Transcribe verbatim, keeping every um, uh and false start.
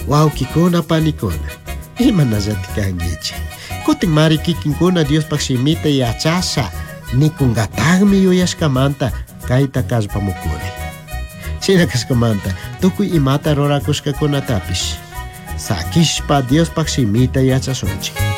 wawkikuna panikuna imanallatikankichik kutin marikikinkuna Diospaq simita yachasha nikunqataqmi yuyashkamanta kayta kallpamukuni. China kaskamanta tukuy imata rurakushkakunatapish sakishpa Diospaq simita yachasunchik.